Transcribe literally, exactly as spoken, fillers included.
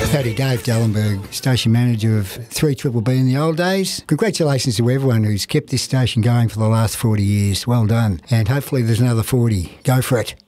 Howdy, Dave Dallenberg, station manager of three Triple B in the old days. Congratulations to everyone who's kept this station going for the last forty years. Well done. And hopefully there's another forty. Go for it.